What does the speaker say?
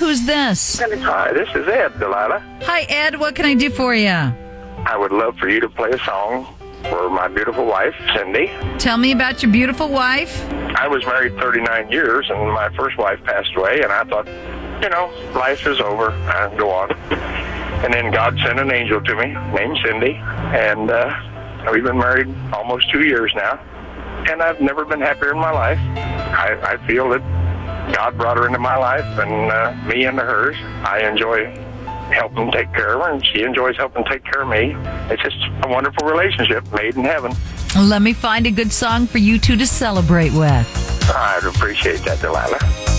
Who's this? Hi, this is Ed, Delilah. Hi, Ed. What can I do for you? I would love for you to play a song for my beautiful wife, Cindy. Tell me about your beautiful wife. I was married 39 years, and my first wife passed away, and I thought, life is over. I go on. And then God sent an angel to me named Cindy, and we've been married almost 2 years now, and I've never been happier in my life. I feel that God brought her into my life, and me into hers. I enjoy helping take care of her, and she enjoys helping take care of me. It's just a wonderful relationship made in heaven. Let me find a good song for you two to celebrate with. I'd appreciate that, Delilah.